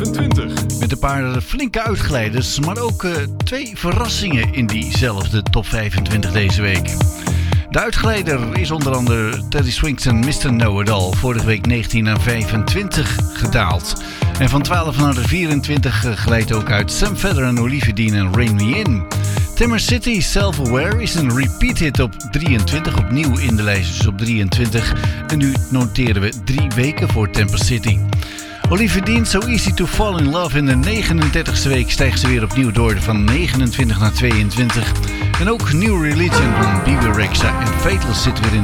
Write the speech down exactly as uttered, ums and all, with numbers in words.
vijfentwintig. Met een paar flinke uitglijders, maar ook uh, twee verrassingen in diezelfde top vijfentwintig deze week. De uitglijder is onder andere Teddy Swims en mister Know-It-All, vorige week negentien naar vijfentwintig gedaald. En van twaalf naar de vierentwintig glijdt ook uit Sam Federer en Olivia Dean en Rein Me In. Timber City Self-Aware is een repeat hit op drieëntwintig, opnieuw in de lijst, dus op drieëntwintig. En nu noteren we drie weken voor Timber City. Olivia Dean, So Easy to Fall in Love, in de negenendertigste week stijgt ze weer opnieuw door van negenentwintig naar tweeëntwintig. En ook New Religion van B B Rexha en Faithless zit weer in